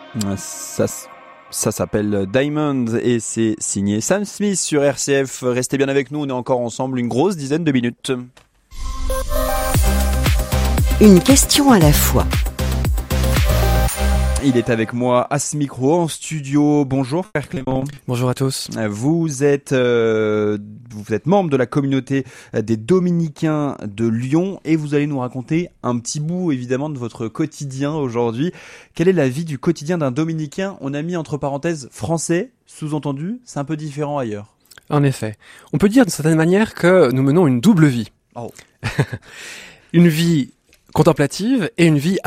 Ça, ça s'appelle Diamond et c'est signé Sam Smith sur RCF. Restez bien avec nous, on est encore ensemble une grosse dizaine de minutes. Une question à la fois. Il est avec moi à ce micro en studio. Bonjour Frère Clément. Bonjour à tous. Vous êtes membre de la communauté des Dominicains de Lyon et vous allez nous raconter un petit bout évidemment de votre quotidien aujourd'hui. Quelle est la vie du quotidien d'un Dominicain ? On a mis entre parenthèses français, sous-entendu, c'est un peu différent ailleurs. En effet, on peut dire d'une certaine manière que nous menons une double vie. Oh. Une vie contemplative et une vie